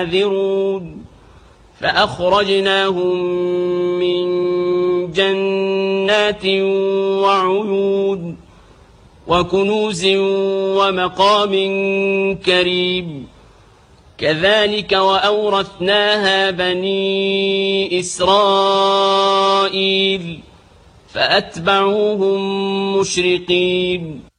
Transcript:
ذرون فأخرجناهم من جنات وعيون وكنوز ومقام كريم كذلك وأورثناها بني إسرائيل فأتبعوهم مشرقين